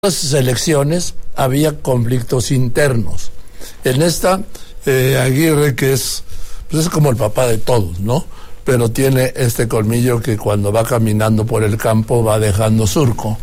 Las elecciones había conflictos internos. En esta, Aguirre, que es como el papá de todos, ¿no? Pero tiene este colmillo que cuando va caminando por el campo va dejando surco.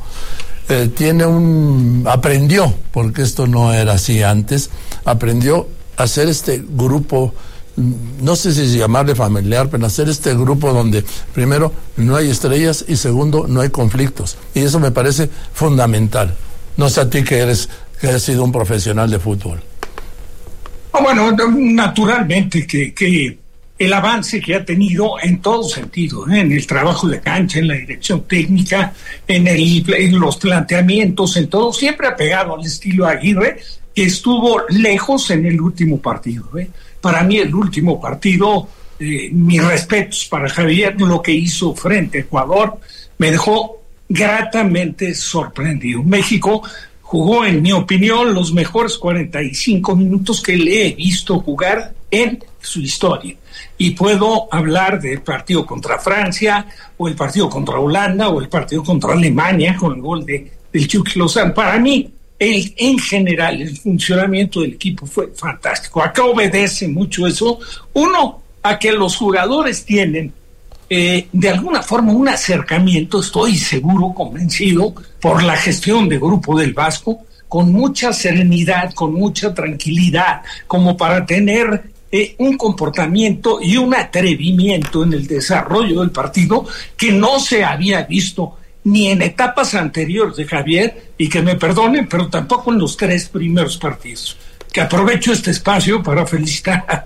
Aprendió, porque esto no era así antes, aprendió a hacer este grupo, no sé si llamarle familiar, pero hacer este grupo donde primero no hay estrellas y segundo no hay conflictos. Y eso me parece fundamental. No sé a ti que has sido un profesional de fútbol. Bueno, naturalmente que el avance que ha tenido en todo sentido, en el trabajo de cancha, en la dirección técnica, en los planteamientos, en todo, siempre ha pegado al estilo Aguirre, que estuvo lejos en el último partido. Para mí el último partido, mis respetos para Javier, lo que hizo frente a Ecuador, me dejó gratamente sorprendido. México jugó, en mi opinión, los mejores 45 minutos que le he visto jugar en su historia. Y puedo hablar del partido contra Francia, o el partido contra Holanda, o el partido contra Alemania, con el gol del Chucky Lozano. Para mí, en general, el funcionamiento del equipo fue fantástico. Acá obedece mucho eso. Uno, a que los jugadores tienen de alguna forma un acercamiento, estoy seguro, convencido, por la gestión de Grupo del Vasco, con mucha serenidad, con mucha tranquilidad, como para tener un comportamiento y un atrevimiento en el desarrollo del partido que no se había visto ni en etapas anteriores de Javier, y que me perdonen, pero tampoco en los 3 primeros partidos. Que aprovecho este espacio para felicitar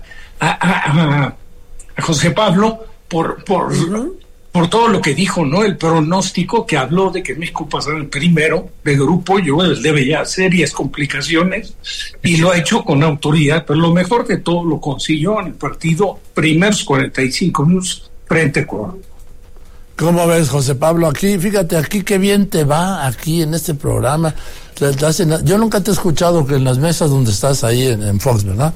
a José Pablo por todo lo que dijo, ¿no? El pronóstico que habló de que México pasara el primero de grupo, le veía serias complicaciones, y lo ha hecho con autoridad, pero lo mejor de todo lo consiguió en el partido, primeros 45 minutos frente a Ecuador. ¿Cómo ves, José Pablo? Aquí, fíjate, aquí qué bien te va, aquí en este programa. Yo nunca te he escuchado que en las mesas donde estás ahí en Fox, ¿verdad?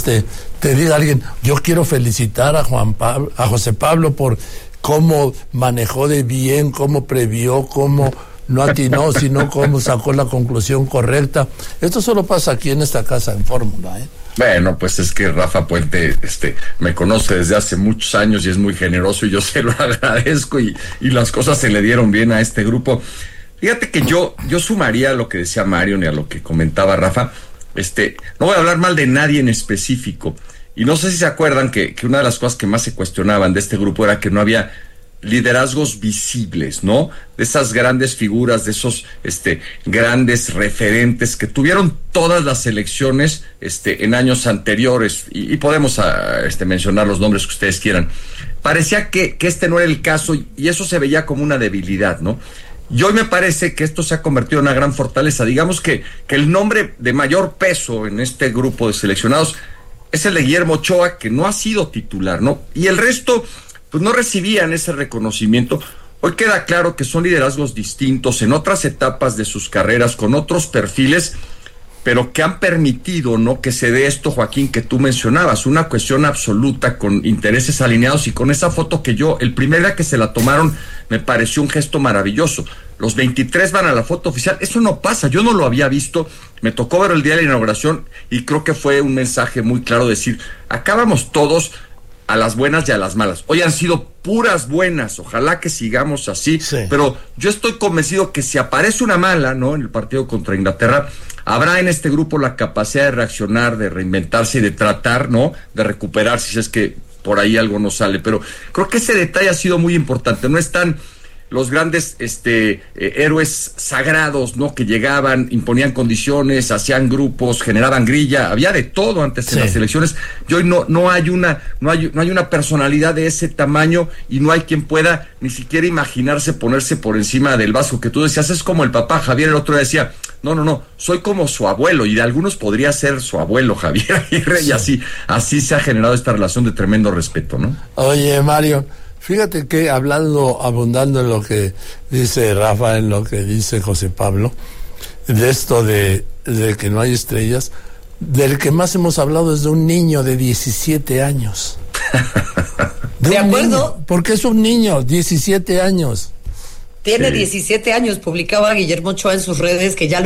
Te diga alguien, yo quiero felicitar a José Pablo por cómo manejó de bien, cómo previó, cómo no atinó, sino cómo sacó la conclusión correcta. Esto solo pasa aquí en esta casa en Fórmula, ¿eh? Bueno, pues es que Rafa Puente me conoce desde hace muchos años y es muy generoso, y yo se lo agradezco, y las cosas se le dieron bien a este grupo. Fíjate que yo sumaría a lo que decía Mario y a lo que comentaba Rafa. No voy a hablar mal de nadie en específico, y no sé si se acuerdan que una de las cosas que más se cuestionaban de este grupo era que no había liderazgos visibles, ¿no? De esas grandes figuras, de esos grandes referentes que tuvieron todas las selecciones en años anteriores, y podemos mencionar los nombres que ustedes quieran. Parecía que no era el caso, y eso se veía como una debilidad, ¿no? Y hoy me parece que esto se ha convertido en una gran fortaleza. Digamos que el nombre de mayor peso en este grupo de seleccionados es el de Guillermo Ochoa, que no ha sido titular, ¿no? Y el resto pues no recibían ese reconocimiento. Hoy queda claro que son liderazgos distintos en otras etapas de sus carreras, con otros perfiles, pero que han permitido, ¿no?, que se dé esto, Joaquín, que tú mencionabas, una cuestión absoluta, con intereses alineados, y con esa foto que el primer día que se la tomaron, me pareció un gesto maravilloso. Los 23 van a la foto oficial, eso no pasa, yo no lo había visto, me tocó ver el día de la inauguración, y creo que fue un mensaje muy claro, decir, acá vamos todos a las buenas y a las malas. Hoy han sido puras buenas, ojalá que sigamos así, sí. Pero yo estoy convencido que si aparece una mala, ¿no?, en el partido contra Inglaterra, habrá en este grupo la capacidad de reaccionar, de reinventarse y de tratar, ¿no?, de recuperarse, si es que por ahí algo no sale. Pero creo que ese detalle ha sido muy importante. No están los grandes héroes sagrados, ¿no?, que llegaban, imponían condiciones, hacían grupos, generaban grilla, había de todo antes en las elecciones. Y hoy no hay una personalidad de ese tamaño, y no hay quien pueda ni siquiera imaginarse ponerse por encima del Vasco, que tú decías, es como el papá. Javier el otro día decía, no, soy como su abuelo, y de algunos podría ser su abuelo Javier Aguirre, y así se ha generado esta relación de tremendo respeto, ¿no? Oye, Mario, fíjate que abundando en lo que dice Rafa, en lo que dice José Pablo, de esto de que no hay estrellas, del que más hemos hablado es de un niño de 17 años. ¿De acuerdo? Niño, porque es un niño, 17 años. Tiene 17 años, publicaba Guillermo Ochoa en sus redes que ya